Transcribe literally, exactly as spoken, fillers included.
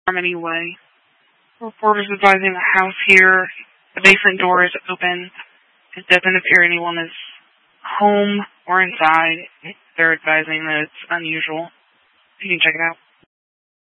from anyway. Reporters advising the house here. The basement door is open. It doesn't appear anyone is home or inside. They're advising that it's unusual. You can check it out.